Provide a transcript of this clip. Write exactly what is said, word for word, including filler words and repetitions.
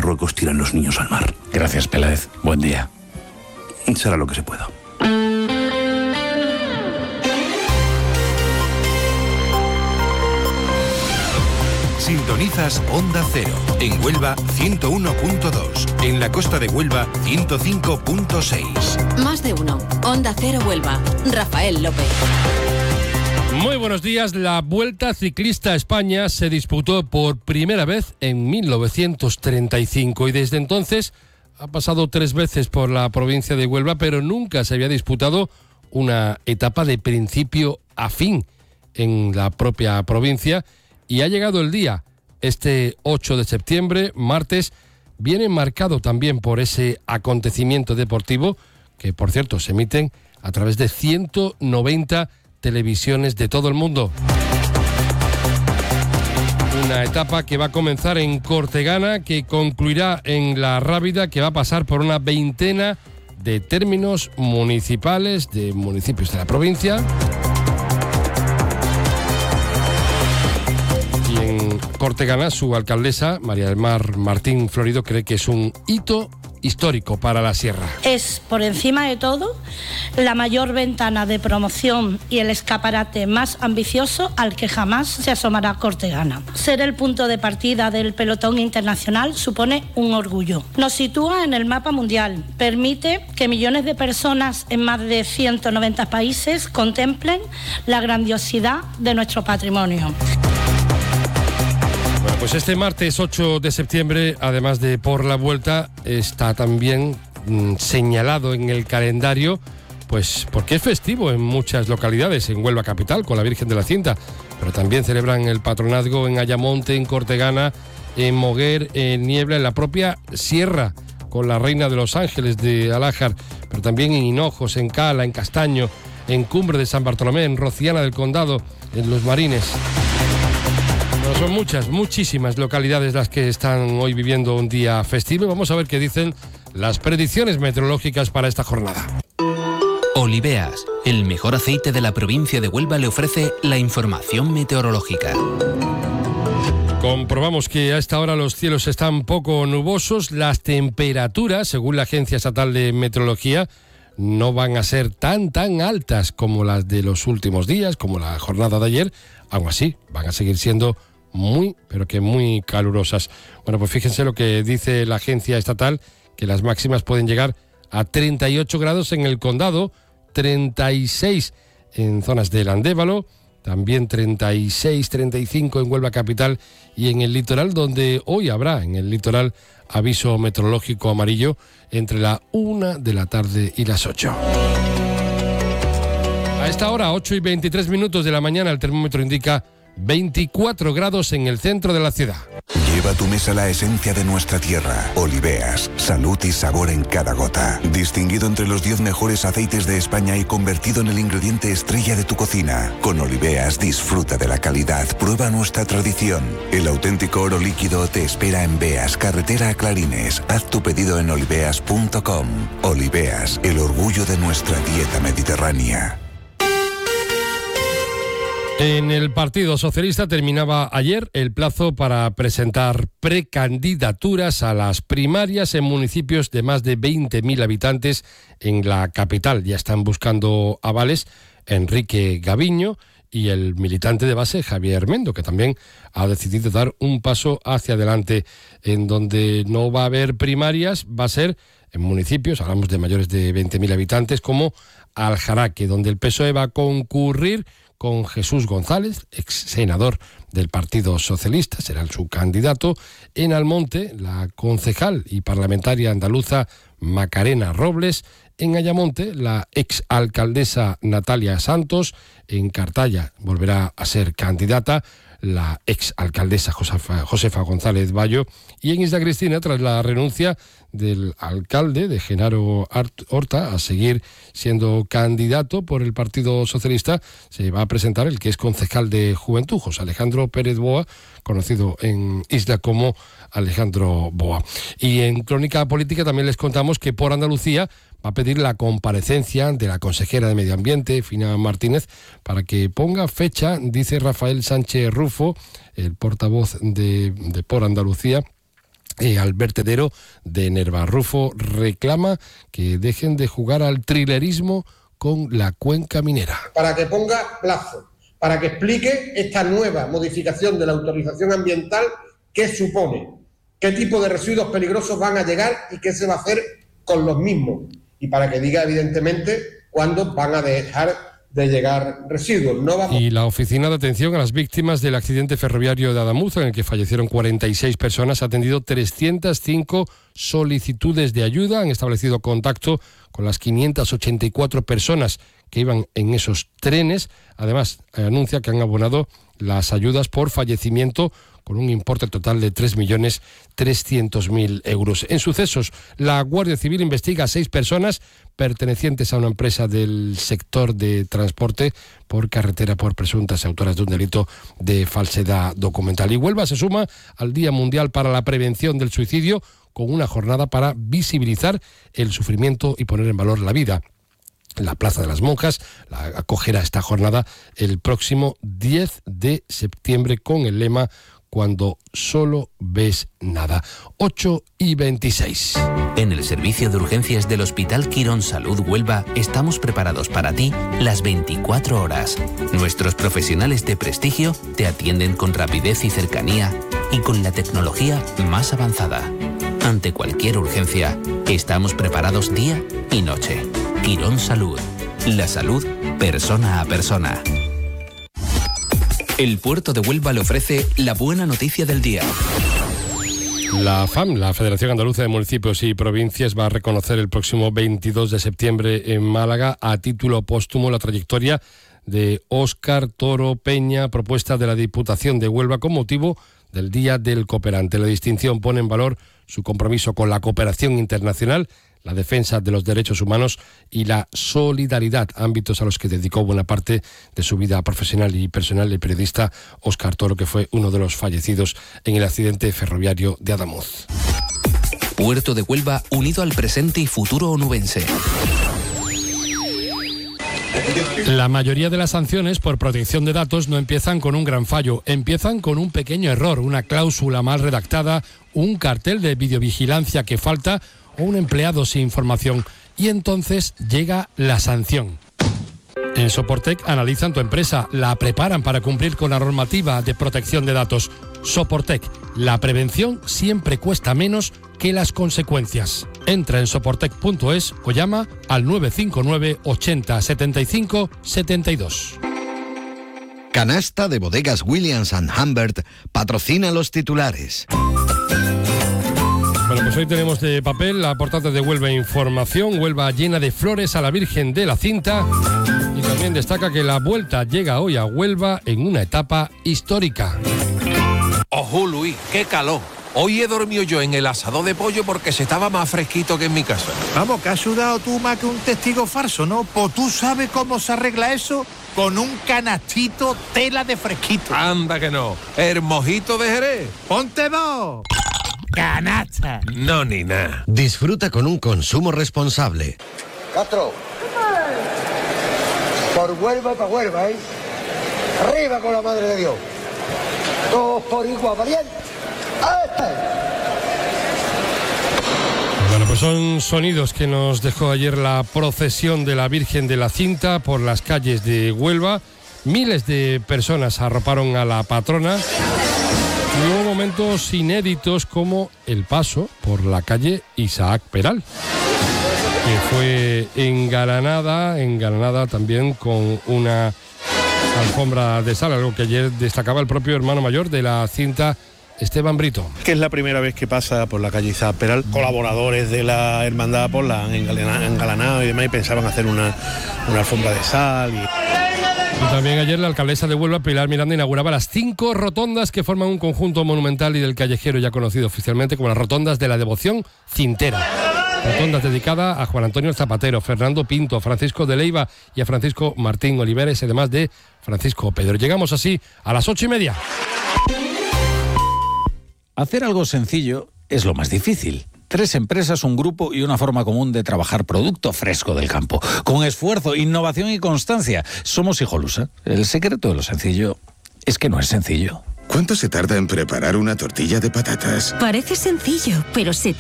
Marruecos tiran los niños al mar. Gracias, Peláez. Buen día. Será lo que se pueda. Sintonizas Onda Cero. En Huelva, ciento uno punto dos. En la costa de Huelva, ciento cinco punto seis. Más de uno. Onda Cero Huelva. Rafael López. Muy buenos días. La Vuelta Ciclista a España se disputó por primera vez en mil novecientos treinta y cinco y desde entonces ha pasado tres veces por la provincia de Huelva, pero nunca se había disputado una etapa de principio a fin en la propia provincia. Y ha llegado el día, este ocho de septiembre, martes, viene marcado también por ese acontecimiento deportivo que, por cierto, se emiten a través de ciento noventa televisiones de todo el mundo. Una etapa que va a comenzar en Cortegana, que concluirá en La Rábida, que va a pasar por una veintena de términos municipales, de municipios de la provincia. Cortegana, su alcaldesa, María del Mar Martín Florido, cree que es un hito histórico para la sierra. Es, por encima de todo, la mayor ventana de promoción y el escaparate más ambicioso al que jamás se asomará Cortegana. Ser el punto de partida del pelotón internacional supone un orgullo. Nos sitúa en el mapa mundial, permite que millones de personas en más de ciento noventa países contemplen la grandiosidad de nuestro patrimonio. Pues este martes ocho de septiembre, además de por la Vuelta, está también mmm, señalado en el calendario, pues porque es festivo en muchas localidades, en Huelva capital, con la Virgen de la Cinta, pero también celebran el patronazgo en Ayamonte, en Cortegana, en Moguer, en Niebla, en la propia sierra, con la Reina de los Ángeles de Alájar, pero también en Hinojos, en Cala, en Castaño, en Cumbre de San Bartolomé, en Rociana del Condado, en Los Marines. Bueno, son muchas, muchísimas localidades las que están hoy viviendo un día festivo. Vamos a ver qué dicen las predicciones meteorológicas para esta jornada. Oliveas, el mejor aceite de la provincia de Huelva, le ofrece la información meteorológica. Comprobamos que a esta hora los cielos están poco nubosos. Las temperaturas, según la Agencia Estatal de Meteorología, no van a ser tan, tan altas como las de los últimos días, como la jornada de ayer. Aún así, van a seguir siendo muy, pero que muy calurosas. Bueno, pues fíjense lo que dice la agencia estatal, que las máximas pueden llegar a treinta y ocho grados en el condado, treinta y seis en zonas del Andévalo, también treinta y seis, treinta y cinco en Huelva capital y en el litoral, donde hoy habrá en el litoral aviso meteorológico amarillo entre la una de la tarde y las ocho. A esta hora, ocho y veintitrés minutos de la mañana, el termómetro indica veinticuatro grados en el centro de la ciudad. Lleva a tu mesa la esencia de nuestra tierra. Oliveas, salud y sabor en cada gota. Distinguido entre los diez mejores aceites de España y convertido en el ingrediente estrella de tu cocina. Con Oliveas disfruta de la calidad, prueba nuestra tradición. El auténtico oro líquido te espera en Beas, carretera a Clarines. Haz tu pedido en oliveas punto com. Oliveas, el orgullo de nuestra dieta mediterránea. En el Partido Socialista terminaba ayer el plazo para presentar precandidaturas a las primarias en municipios de más de veinte mil habitantes en la capital. Ya están buscando avales Enrique Gaviño y el militante de base Javier Mendo, que también ha decidido dar un paso hacia adelante. En donde no va a haber primarias, va a ser en municipios, hablamos de mayores de veinte mil habitantes, como Aljaraque, donde el P S O E va a concurrir con Jesús González, ex senador del Partido Socialista, será su candidato. En Almonte, la concejal y parlamentaria andaluza Macarena Robles. En Ayamonte, la ex alcaldesa Natalia Santos. En Cartaya volverá a ser candidata la ex alcaldesa Josefa, Josefa González Bayo. Y en Isla Cristina, tras la renuncia del alcalde de Genaro Horta a seguir siendo candidato por el Partido Socialista, se va a presentar el que es concejal de Juventud, José Alejandro Pérez Boa, conocido en Isla como Alejandro Boa. Y en Crónica Política también les contamos que por Andalucía va a pedir la comparecencia de la consejera de Medio Ambiente, Fina Martínez, para que ponga fecha, dice Rafael Sánchez Rufo, el portavoz de, de Por Andalucía, eh, al vertedero de Nervarrufo. Reclama que dejen de jugar al trilerismo con la cuenca minera. Para que ponga plazo, para que explique esta nueva modificación de la autorización ambiental, qué supone, qué tipo de residuos peligrosos van a llegar y qué se va a hacer con los mismos. Y para que diga, evidentemente, cuándo van a dejar de llegar residuos. No vamos... Y la Oficina de Atención a las Víctimas del Accidente Ferroviario de Adamuz, en el que fallecieron cuarenta y seis personas, ha atendido trescientas cinco solicitudes de ayuda. Han establecido contacto con las quinientas ochenta y cuatro personas que iban en esos trenes. Además, anuncia que han abonado las ayudas por fallecimiento con un importe total de tres millones trescientos mil euros. En sucesos, la Guardia Civil investiga a seis personas pertenecientes a una empresa del sector de transporte por carretera por presuntas autoras de un delito de falsedad documental. Y Huelva se suma al Día Mundial para la Prevención del Suicidio con una jornada para visibilizar el sufrimiento y poner en valor la vida. La Plaza de las Monjas la acogerá esta jornada el próximo diez de septiembre con el lema Cuando solo ves nada. ocho y veintiséis. En el servicio de urgencias del Hospital Quirón Salud Huelva estamos preparados para ti las veinticuatro horas. Nuestros profesionales de prestigio te atienden con rapidez y cercanía y con la tecnología más avanzada. Ante cualquier urgencia, estamos preparados día y noche. Quirón Salud. La salud persona a persona. El puerto de Huelva le ofrece la buena noticia del día. La F A M, la Federación Andaluza de Municipios y Provincias, va a reconocer el próximo veintidós de septiembre en Málaga a título póstumo la trayectoria de Óscar Toro Peña, propuesta de la Diputación de Huelva con motivo del Día del Cooperante. La distinción pone en valor su compromiso con la cooperación internacional, la defensa de los derechos humanos y la solidaridad, ámbitos a los que dedicó buena parte de su vida profesional y personal el periodista Óscar Toro, que fue uno de los fallecidos en el accidente ferroviario de Adamuz. Puerto de Huelva unido al presente y futuro onubense. La mayoría de las sanciones por protección de datos no empiezan con un gran fallo, empiezan con un pequeño error, una cláusula mal redactada, un cartel de videovigilancia que falta o un empleado sin información. Y entonces llega la sanción. En Soportec analizan tu empresa, la preparan para cumplir con la normativa de protección de datos. Soportec, la prevención siempre cuesta menos que las consecuencias. Entra en soportec punto es o llama al nueve cinco nueve ochenta setenta y cinco setenta y dos. Canasta de Bodegas Williams and Humbert patrocina los titulares. Bueno, pues hoy tenemos de papel la portada de Huelva Información. Huelva llena de flores a la Virgen de la Cinta. Y también destaca que la vuelta llega hoy a Huelva en una etapa histórica. Ojo, Luis, qué calor. Hoy he dormido yo en el asador de pollo porque se estaba más fresquito que en mi casa. Vamos, que has sudado tú más que un testigo falso, ¿no? Pues tú sabes cómo se arregla eso con un canastito tela de fresquito. Anda que no. El mojito de Jerez. ¡Ponte dos! ¡Canasta! No, ni nada. Disfruta con un consumo responsable. Castro. Por Huelva y para Huelva, ¿eh? Arriba con la madre de Dios. Todos por igual, valiente. Bueno, pues son sonidos que nos dejó ayer la procesión de la Virgen de la Cinta por las calles de Huelva. Miles de personas arroparon a la patrona. Y hubo momentos inéditos como el paso por la calle Isaac Peral, que fue engalanada, engalanada también con una alfombra de sal, algo que ayer destacaba el propio hermano mayor de la cinta, Esteban Brito. Que es la primera vez que pasa por la calle Isaac Peral. Colaboradores de la hermandad pues la han engalanado y demás y pensaban hacer una, una alfombra de sal. Y... y también ayer la alcaldesa de Huelva, Pilar Miranda, inauguraba las cinco rotondas que forman un conjunto monumental y del callejero ya conocido oficialmente como las rotondas de la devoción cintera. Rotondas dedicadas a Juan Antonio Zapatero, Fernando Pinto, Francisco de Leiva y a Francisco Martín Olivares, además de Francisco Pedro. Llegamos así a las ocho y media. Hacer algo sencillo es lo más difícil. Tres empresas, un grupo y una forma común de trabajar producto fresco del campo. Con esfuerzo, innovación y constancia. Somos Hijolusa. El secreto de lo sencillo es que no es sencillo. ¿Cuánto se tarda en preparar una tortilla de patatas? Parece sencillo, pero se